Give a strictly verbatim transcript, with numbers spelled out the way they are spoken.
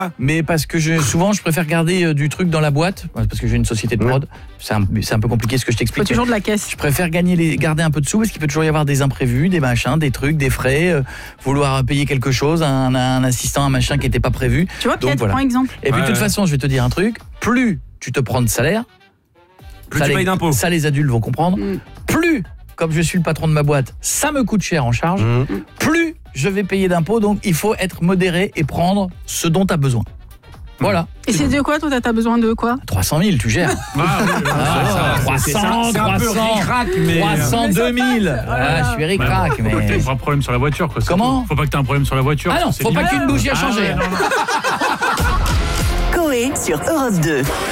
Mais parce que je, souvent, je préfère garder euh, du truc dans la boîte, parce que j'ai une société de prod. C'est un, c'est un peu compliqué ce que je t'explique. Faut toujours de la caisse. Je préfère gagner les, garder un peu de sous, parce qu'il peut toujours y avoir des imprévus, des machins, des trucs, des frais, euh, vouloir payer quelque chose, un, un assistant, un machin qui n'était pas prévu. Tu vois, Pierre, voilà. Prends exemple. Et puis ouais, de toute ouais. façon, je vais te dire un truc, plus tu te prends de salaire, Plus ça tu les, payes d'impôts. Ça, les adultes vont comprendre. Mm. Plus, comme je suis le patron de ma boîte, ça me coûte cher en charge, Mmh. plus je vais payer d'impôts, donc il faut être modéré et prendre ce dont tu as besoin. Voilà. Et c'est de quoi, toi, t'as besoin de quoi? trois cent mille, tu gères. Ah, oui, oui, Ah, ça, trois cents, c'est ça, c'est un peu trois cents, ric-rac, mais trois cents, deux mille. Ah, je suis ric-rac, Faut pas que mais... t'aies un problème sur la voiture, quoi. Comment? Faut pas que t'aies un problème sur la voiture. Ah non, c'est faut pas limite. qu'une bougie à Ah, changer. ouais, non, non. Coé sur Europe deux.